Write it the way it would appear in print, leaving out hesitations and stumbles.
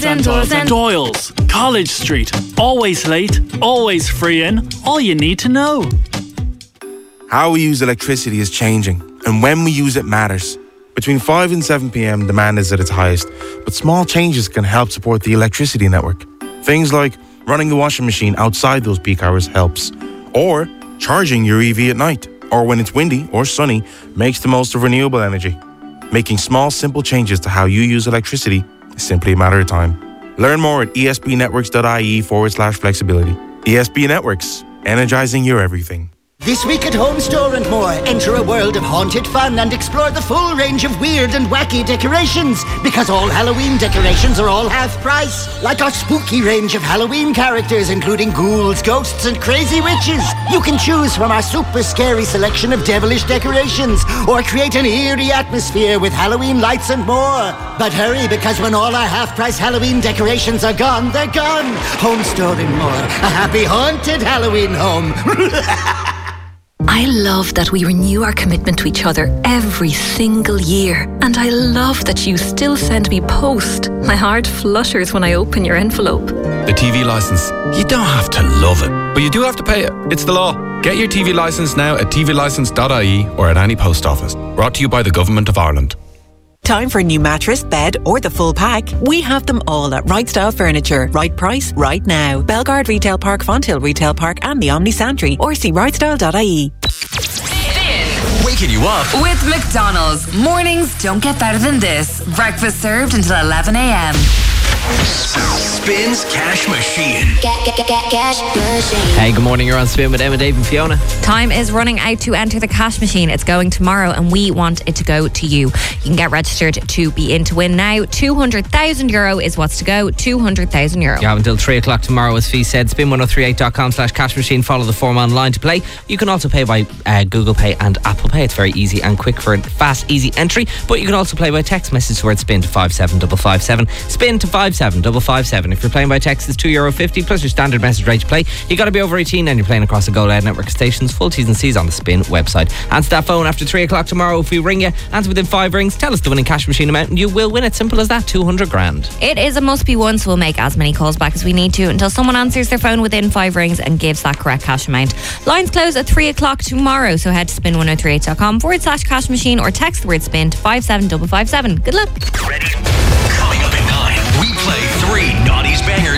and doors and Doyle's, College Street. Always late, always free in. All you need to know. How we use electricity is changing, and when we use it matters. Between 5 and 7 p.m, demand is at its highest, but small changes can help support the electricity network. Things like running the washing machine outside those peak hours helps, or charging your EV at night, or when it's windy or sunny, makes the most of renewable energy. Making small, simple changes to how you use electricity is simply a matter of time. Learn more at esbnetworks.ie/flexibility. ESB Networks, energizing your everything. This week at Home Store and More, enter a world of haunted fun and explore the full range of weird and wacky decorations, because all Halloween decorations are all half price. Like our spooky range of Halloween characters, including ghouls, ghosts and crazy witches. You can choose from our super scary selection of devilish decorations, or create an eerie atmosphere with Halloween lights and more. But hurry, because when all our half-price Halloween decorations are gone, they're gone. Home Store and More, a happy haunted Halloween home. I love that we renew our commitment to each other every single year. And I love that you still send me post. My heart flutters when I open your envelope. The TV licence. You don't have to love it, but you do have to pay it. It's the law. Get your TV licence now at tvlicence.ie or at any post office. Brought to you by the Government of Ireland. Time for a new mattress, bed or the full pack? We have them all at Right Style Furniture. Right price, right now. Belgard Retail Park, Fonthill Retail Park and the Omni Santry, or see rightstyle.ie. Waking you up with McDonald's. Mornings don't get better than this. Breakfast served until 11 a.m. Spins Cash Machine. Cash Machine. Hey, good morning. You're on Spin with Emma, Dave and Fiona. Time is running out to enter the cash machine. It's going tomorrow and we want it to go to you. You can get registered to be in to win now. €200,000 is what's to go. €200,000. You have until 3 o'clock tomorrow, as Fee said. Spin1038.com/cash machine. Follow the form online to play. You can also pay by Google Pay and Apple Pay. It's very easy and quick for a fast, easy entry. But you can also play by text message word spin to 57557. Spin to 57557. If you're playing by text, it's €2.50 plus your standard message rate to play. You got to be over 18 and you're playing across the Go Loud network of stations. Full T's and C's on the Spin website. Answer that phone after 3 o'clock tomorrow. If we ring you, answer within 5 rings, tell us the winning cash machine amount and you will win it. Simple as that. 200 grand. It is a must be one, so we'll make as many calls back as we need to until someone answers their phone within 5 rings and gives that correct cash amount. Lines close at 3 o'clock tomorrow, so head to spin1038.com/cash machine or text the word spin to 57557. Good luck. Ready? Coming